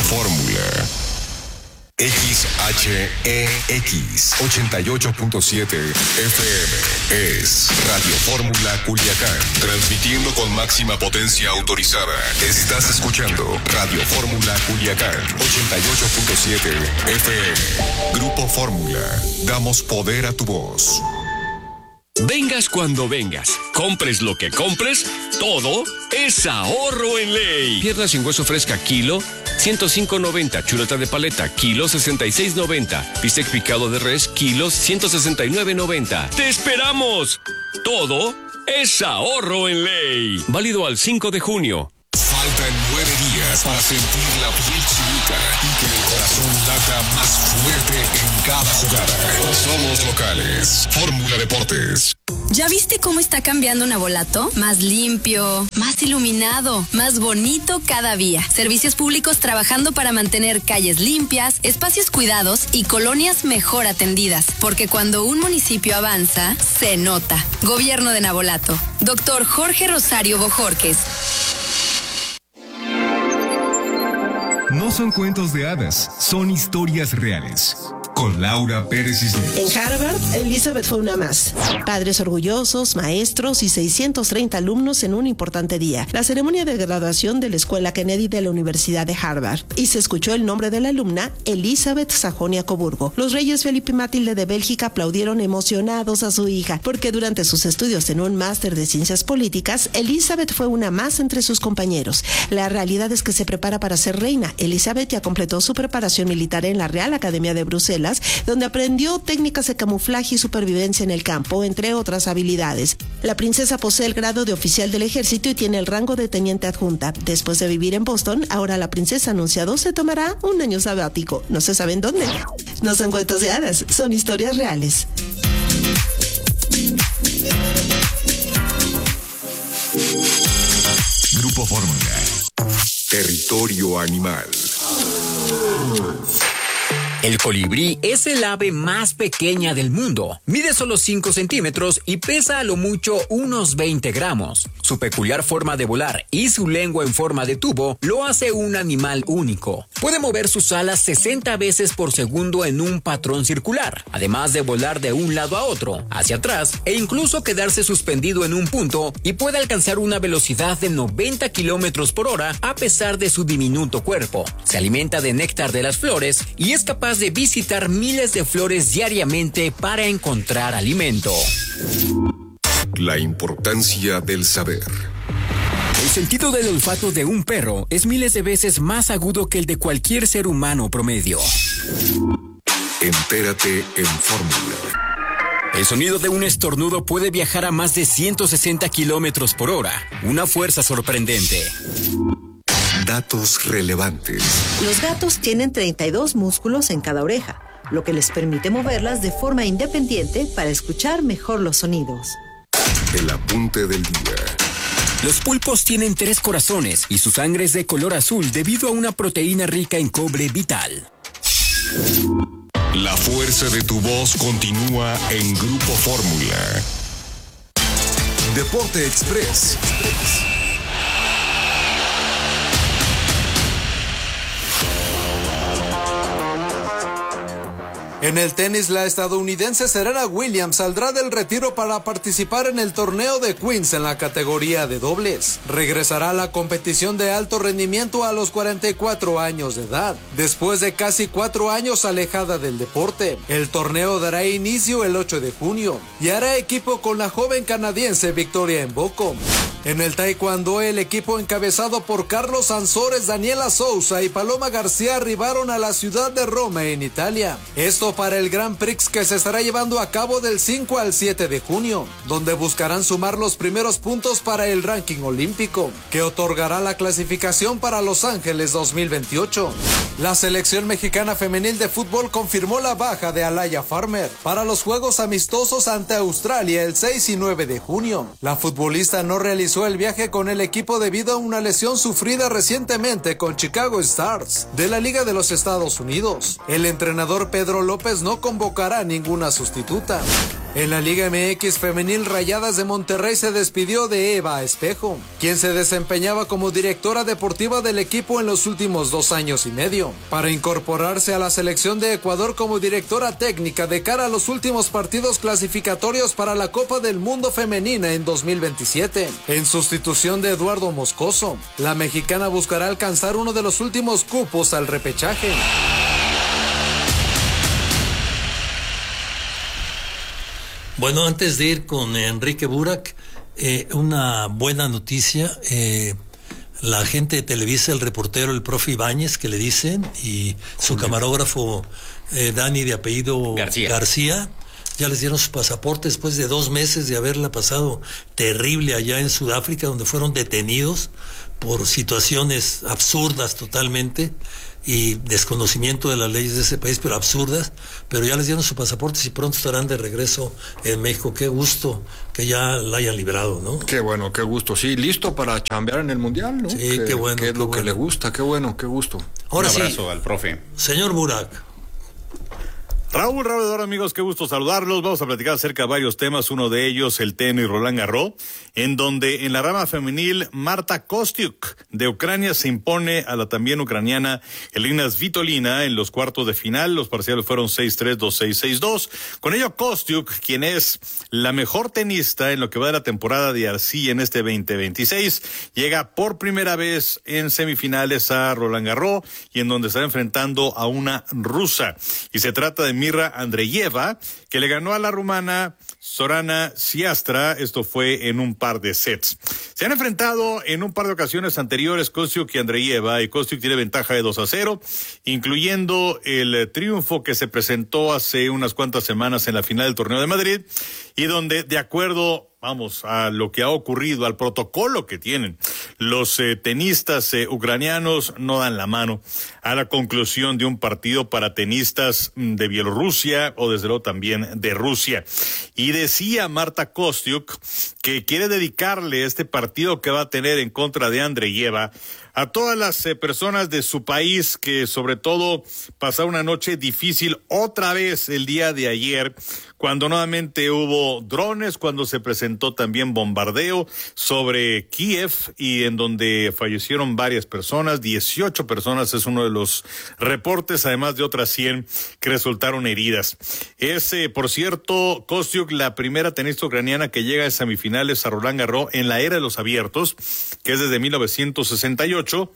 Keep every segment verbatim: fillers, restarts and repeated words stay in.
Fórmula. X H E X ochenta y ocho punto siete F M es Radio Fórmula Culiacán, transmitiendo con máxima potencia autorizada. Estás escuchando Radio Fórmula Culiacán ochenta y ocho punto siete F M. Grupo Fórmula, damos poder a tu voz. Vengas cuando vengas, compres lo que compres, todo es ahorro en ley. Pierna sin hueso fresca, kilo, ciento cinco noventa. Chuleta de paleta, kilo, sesenta y seis noventa. Bistec picado de res, kilos, ciento sesenta y nueve noventa. ¡Te esperamos! Todo es ahorro en ley. Válido al cinco de junio. Faltan nueve días para sentir la piel chinita y que el corazón lata más fuerte en cada jugada. Somos locales. Fórmula Deportes. ¿Ya viste cómo está cambiando Navolato? Más limpio, más iluminado, más bonito cada día. Servicios públicos trabajando para mantener calles limpias, espacios cuidados y colonias mejor atendidas. Porque cuando un municipio avanza, se nota. Gobierno de Navolato. Doctor Jorge Rosario Bojorques. No son cuentos de hadas, son historias reales. Con Laura Pérez Cisneros. En Harvard, Elizabeth fue una más. Padres orgullosos, maestros y seiscientos treinta alumnos en un importante día. La ceremonia de graduación de la Escuela Kennedy de la Universidad de Harvard. Y se escuchó el nombre de la alumna, Elizabeth Sajonia-Coburgo. Los reyes Felipe y Matilde de Bélgica aplaudieron emocionados a su hija, porque durante sus estudios en un máster de ciencias políticas, Elizabeth fue una más entre sus compañeros. La realidad es que se prepara para ser reina. Elizabeth ya completó su preparación militar en la Real Academia de Bruselas, donde aprendió técnicas de camuflaje y supervivencia en el campo, entre otras habilidades. La princesa posee el grado de oficial del ejército y tiene el rango de teniente adjunta. Después de vivir en Boston, ahora la princesa anunciado se tomará un año sabático. No se sabe en dónde. No son cuentos de hadas, son historias reales. Grupo Fórmula. Territorio animal. El colibrí es el ave más pequeña del mundo. Mide solo cinco centímetros y pesa a lo mucho unos veinte gramos. Su peculiar forma de volar y su lengua en forma de tubo lo hace un animal único. Puede mover sus alas sesenta veces por segundo en un patrón circular, además de volar de un lado a otro, hacia atrás e incluso quedarse suspendido en un punto, y puede alcanzar una velocidad de noventa kilómetros por hora a pesar de su diminuto cuerpo. Se alimenta de néctar de las flores y es capaz de visitar miles de flores diariamente para encontrar alimento. La importancia del saber. El sentido del olfato de un perro es miles de veces más agudo que el de cualquier ser humano promedio. Entérate en Fórmula. El sonido de un estornudo puede viajar a más de ciento sesenta kilómetros por hora, una fuerza sorprendente. Datos relevantes. Los gatos tienen treinta y dos músculos en cada oreja, lo que les permite moverlas de forma independiente para escuchar mejor los sonidos. El apunte del día. Los pulpos tienen tres corazones y su sangre es de color azul debido a una proteína rica en cobre vital. La fuerza de tu voz continúa en Grupo Fórmula. Deporte Express. En el tenis, la estadounidense Serena Williams saldrá del retiro para participar en el torneo de Queens en la categoría de dobles. Regresará a la competición de alto rendimiento a los cuarenta y cuatro años de edad, después de casi cuatro años alejada del deporte. El torneo dará inicio el ocho de junio y hará equipo con la joven canadiense Victoria Mboko. En el taekwondo, el equipo encabezado por Carlos Ansores, Daniela Sousa y Paloma García arribaron a la ciudad de Roma, en Italia. Esto para el Grand Prix que se estará llevando a cabo del cinco al siete de junio, donde buscarán sumar los primeros puntos para el ranking olímpico, que otorgará la clasificación para Los Ángeles dos mil veintiocho. La selección mexicana femenil de fútbol confirmó la baja de Alaya Farmer para los juegos amistosos ante Australia el seis y nueve de junio. La futbolista no realizó el viaje con el equipo debido a una lesión sufrida recientemente con Chicago Stars de la Liga de los Estados Unidos. El entrenador Pedro López no convocará ninguna sustituta. En la Liga M X femenil, Rayadas de Monterrey se despidió de Eva Espejo, quien se desempeñaba como directora deportiva del equipo en los últimos dos años y medio, para incorporarse a la selección de Ecuador como directora técnica de cara a los últimos partidos clasificatorios para la Copa del Mundo Femenina en dos mil veintisiete. En sustitución de Eduardo Moscoso, la mexicana buscará alcanzar uno de los últimos cupos al repechaje. Bueno, antes de ir con Enrique Burak, eh, una buena noticia. Eh, la gente de Televisa, el reportero, el profe Ibáñez, que le dicen, y su camarógrafo eh, Dani, de apellido García. García, ya les dieron su pasaporte después de dos meses de haberla pasado terrible allá en Sudáfrica, donde fueron detenidos por situaciones absurdas totalmente y desconocimiento de las leyes de ese país, pero absurdas, pero ya les dieron su pasaporte y pronto estarán de regreso en México. Qué gusto que ya la hayan liberado, ¿no? Qué bueno, qué gusto. Sí, listo para chambear en el Mundial, ¿no? Sí, que, qué bueno. Que es qué lo bueno. que le gusta, qué bueno, qué gusto. Ahora Un abrazo sí, al profe. Señor Burak. Raúl, Raúl, ahora amigos, qué gusto saludarlos. Vamos a platicar acerca de varios temas, uno de ellos el tenis Roland Garros, en donde en la rama femenil Marta Kostyuk de Ucrania se impone a la también ucraniana Elina Svitolina en los cuartos de final. Los parciales fueron seis tres, dos seis, seis dos. Con ello Kostyuk, quien es la mejor tenista en lo que va de la temporada de Arcilla en este veinte veintiséis, llega por primera vez en semifinales a Roland Garros y en donde estará enfrentando a una rusa. Y se trata de Mirra Andreeva, que le ganó a la rumana Sorana Siastra. Esto fue en un par de sets. Se han enfrentado en un par de ocasiones anteriores Kostyuk y Andreeva, y Kostyuk tiene ventaja de dos a cero, incluyendo el triunfo que se presentó hace unas cuantas semanas en la final del Torneo de Madrid, y donde, de acuerdo, vamos, a lo que ha ocurrido, al protocolo que tienen, los eh, tenistas eh, ucranianos no dan la mano a la conclusión de un partido para tenistas de Bielorrusia o desde luego también de Rusia. Y decía Marta Kostyuk que quiere dedicarle este partido que va a tener en contra de Andreeva a todas las eh, personas de su país que sobre todo pasaron una noche difícil otra vez el día de ayer, cuando nuevamente hubo drones, cuando se presentó también bombardeo sobre Kiev y en donde fallecieron varias personas, dieciocho personas es uno de los reportes, además de otras cien que resultaron heridas. Es, eh, por cierto, Kostyuk la primera tenista ucraniana que llega a semifinales a Roland Garros en la era de los abiertos, que es desde mil novecientos sesenta y ocho,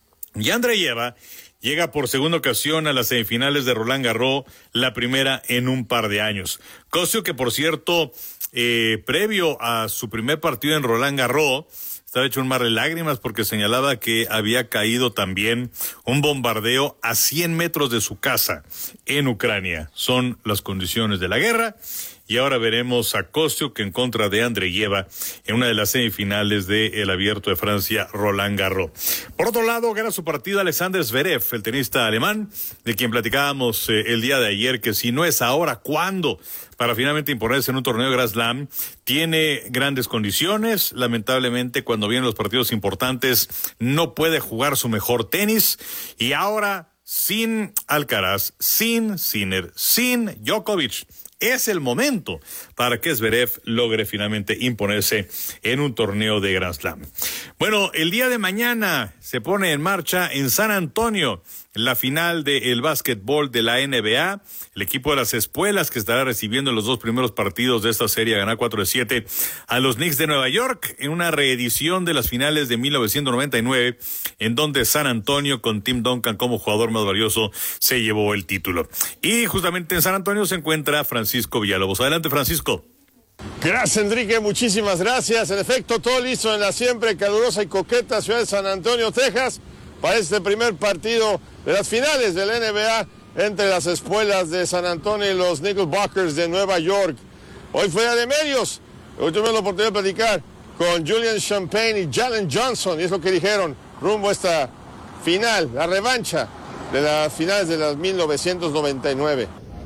y Andreeva llega por segunda ocasión a las semifinales de Roland Garros, la primera en un par de años. Kostyuk, que por cierto, eh, previo a su primer partido en Roland Garros, estaba hecho un mar de lágrimas porque señalaba que había caído también un bombardeo a cien metros de su casa en Ucrania. Son las condiciones de la guerra. Y ahora veremos a Kostyuk en contra de Andreeva en una de las semifinales del Abierto de Francia, Roland Garros. Por otro lado, gana su partido Alexander Zverev, el tenista alemán, de quien platicábamos eh, el día de ayer, que si no es ahora, ¿cuándo? Para finalmente imponerse en un torneo de Grand Slam. Tiene grandes condiciones, lamentablemente cuando vienen los partidos importantes no puede jugar su mejor tenis, y ahora sin Alcaraz, sin Sinner, sin Djokovic. Es el momento para que Zverev logre finalmente imponerse en un torneo de Grand Slam. Bueno, el día de mañana se pone en marcha en San Antonio la final del básquetbol de la N B A. El equipo de las Espuelas, que estará recibiendo los dos primeros partidos de esta serie, a ganar cuatro de siete a los Knicks de Nueva York, en una reedición de las finales de mil novecientos noventa y nueve, en donde San Antonio, con Tim Duncan como jugador más valioso, se llevó el título. Y justamente en San Antonio se encuentra Francisco Villalobos. Adelante, Francisco. Gracias, Enrique, muchísimas gracias. En efecto, todo listo en la siempre calurosa y coqueta ciudad de San Antonio, Texas, para este primer partido de las finales del N B A entre las Espuelas de San Antonio y los Knickerbockers de Nueva York. Hoy fue día de medios. Hoy tuve la oportunidad de platicar con Julian Champagne y Jalen Johnson, y es lo que dijeron rumbo a esta final, la revancha de las finales de las mil novecientos noventa y nueve.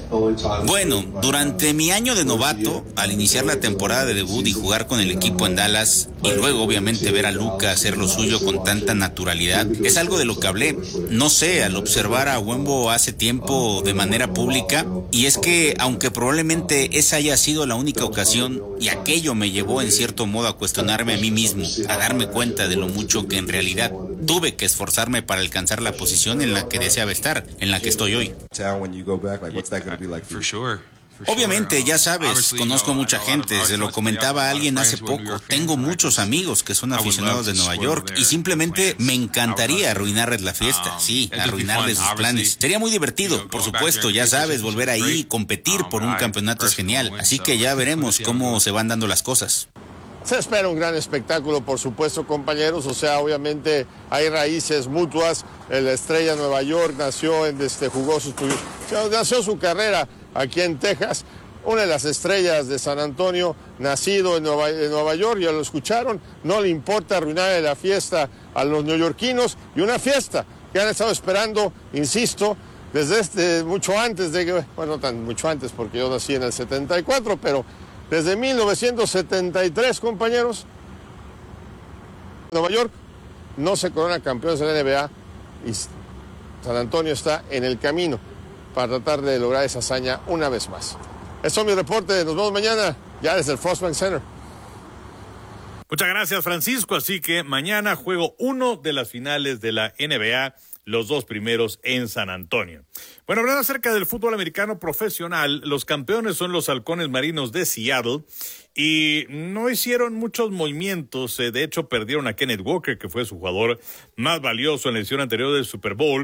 Bueno, durante mi año de novato, al iniciar la temporada de debut y jugar con el equipo en Dallas, y luego obviamente ver a Luka hacer lo suyo con tanta naturalidad, es algo de lo que hablé. No sé, al observar a Wembo hace tiempo de manera pública, y es que aunque probablemente esa haya sido la única ocasión, y aquello me llevó en cierto modo a cuestionarme a mí mismo, a darme cuenta de lo mucho que en realidad tuve que esforzarme para alcanzar la posición en la que deseaba estar, en la que estoy hoy. Obviamente, ya sabes, conozco mucha gente, se lo comentaba a alguien hace poco, tengo muchos amigos que son aficionados de Nueva York y simplemente me encantaría arruinarles la fiesta, sí, arruinarles sus planes. Sería muy divertido, por supuesto, ya sabes, volver ahí y competir por un campeonato es genial, así que ya veremos cómo se van dando las cosas. Se espera un gran espectáculo, por supuesto, compañeros. O sea, obviamente hay raíces mutuas. La estrella de Nueva York nació, en, este, jugó sus, nació su carrera aquí en Texas. Una de las estrellas de San Antonio, nacido en Nueva, en Nueva York, ya lo escucharon. No le importa arruinarle la fiesta a los neoyorquinos. Y una fiesta que han estado esperando, insisto, desde este, mucho antes de que, bueno, no tan mucho antes porque yo nací en el setenta y cuatro, pero desde mil novecientos setenta y tres, compañeros, Nueva York no se corona campeones de la N B A y San Antonio está en el camino para tratar de lograr esa hazaña una vez más. Eso es mi reporte, nos vemos mañana ya desde el First Bank Center. Muchas gracias, Francisco. Así que mañana juego uno de las finales de la N B A, los dos primeros en San Antonio. Bueno, hablando acerca del fútbol americano profesional, los campeones son los Halcones Marinos de Seattle y no hicieron muchos movimientos. De hecho, perdieron a Kenneth Walker, que fue su jugador más valioso en la edición anterior del Super Bowl,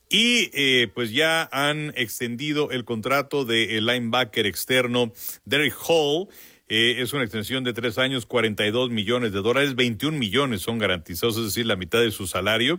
y eh, pues ya han extendido el contrato del linebacker externo Derek Hall. Eh, es una extensión de tres años, cuarenta y dos millones de dólares, veintiún millones son garantizados, es decir, la mitad de su salario,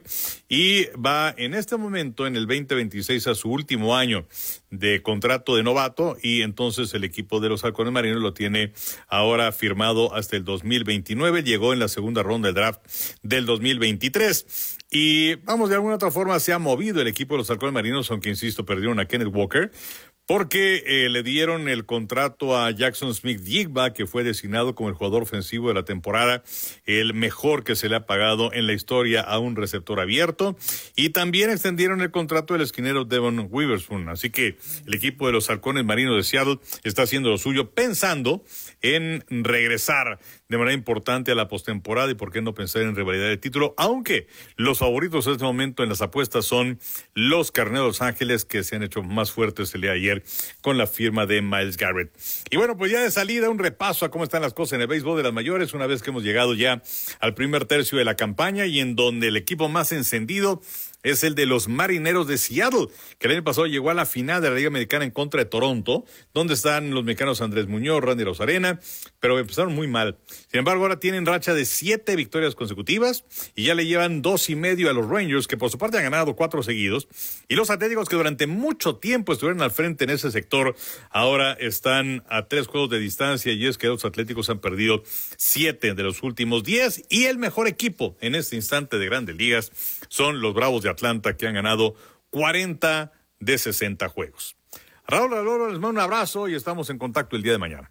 y va en este momento, en el veinte veintiséis, a su último año de contrato de novato, y entonces el equipo de los Halcones Marinos lo tiene ahora firmado hasta el dos mil veintinueve, llegó en la segunda ronda del draft del dos mil veintitrés. Y vamos, de alguna otra forma se ha movido el equipo de los Halcones Marinos, aunque insisto, perdieron a Kenneth Walker, porque eh, le dieron el contrato a Jackson Smith-Jigba, que fue designado como el jugador ofensivo de la temporada, el mejor que se le ha pagado en la historia a un receptor abierto, y también extendieron el contrato del esquinero Devon Witherspoon. Así que el equipo de los Halcones Marinos de Seattle está haciendo lo suyo, pensando en regresar de manera importante a la postemporada y por qué no pensar en rivalidad de título, aunque los favoritos en este momento en las apuestas son los Carneros de Los Ángeles, que se han hecho más fuertes el día de ayer con la firma de Myles Garrett. Y bueno, pues ya de salida un repaso a cómo están las cosas en el béisbol de las mayores, una vez que hemos llegado ya al primer tercio de la campaña y en donde el equipo más encendido es el de los Marineros de Seattle, que el año pasado llegó a la final de la Liga Americana en contra de Toronto, donde están los mexicanos Andrés Muñoz, Randy Rosarena, pero empezaron muy mal. Sin embargo, ahora tienen racha de siete victorias consecutivas y ya le llevan dos y medio a los Rangers, que por su parte han ganado cuatro seguidos, y los Atléticos, que durante mucho tiempo estuvieron al frente en ese sector, ahora están a tres juegos de distancia, y es que los Atléticos han perdido siete de los últimos diez, y el mejor equipo en este instante de Grandes Ligas son los Bravos de Atlanta, que han ganado cuarenta de sesenta juegos. Raúl Raúl, les mando un abrazo y estamos en contacto el día de mañana.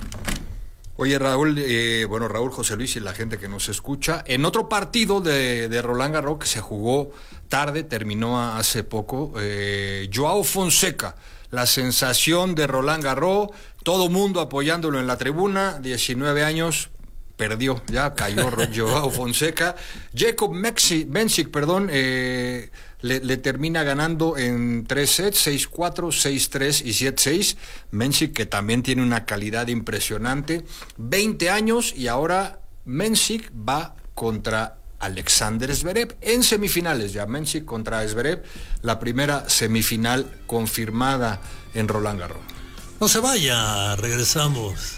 Oye, Raúl, eh, bueno, Raúl, José Luis y la gente que nos escucha, en otro partido de, de Roland Garros que se jugó tarde, terminó hace poco, eh, Joao Fonseca, la sensación de Roland Garros, todo mundo apoyándolo en la tribuna, diecinueve años, perdió, ya cayó Joao Fonseca. Jacob Mensik, perdón, eh, le, le termina ganando en tres sets, seis cuatro, seis tres y siete seis. Mensik, que también tiene una calidad impresionante, veinte años, y ahora Mensik va contra Alexander Zverev en semifinales ya. Mensik contra Zverev, la primera semifinal confirmada en Roland Garros. No se vaya, regresamos.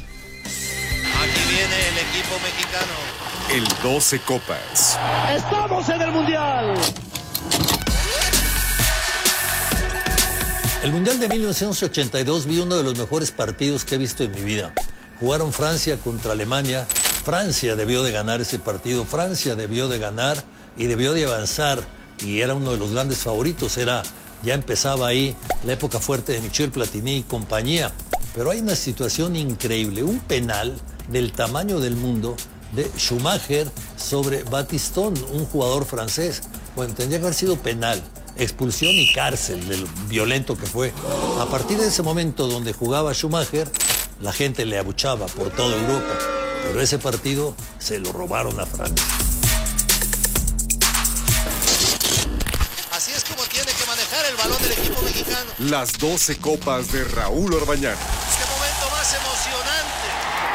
Aquí viene el equipo mexicano. El doce Copas. ¡Estamos en el Mundial! El Mundial de mil novecientos ochenta y dos vi uno de los mejores partidos que he visto en mi vida. Jugaron Francia contra Alemania. Francia debió de ganar ese partido. Francia debió de ganar y debió de avanzar. Y era uno de los grandes favoritos. Era ya empezaba ahí la época fuerte de Michel Platini y compañía. Pero hay una situación increíble, un penal del tamaño del mundo de Schumacher sobre Battiston, un jugador francés. Bueno, tendría que haber sido penal, expulsión y cárcel de lo violento que fue. A partir de ese momento donde jugaba Schumacher, la gente le abuchaba por toda Europa, pero ese partido se lo robaron a Francia. Así es como tiene que manejar el balón del equipo mexicano. Las doce copas de Raúl Orbañanos. Este momento más emocionante